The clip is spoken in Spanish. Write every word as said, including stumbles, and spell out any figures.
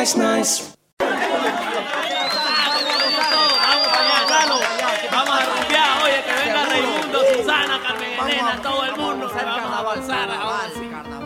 nice, nice. Vamos a rumbear, oye, que venga Raimundo, Susana, Carmen Elena, todo el mundo. Vamos a avanzar, ahora sí.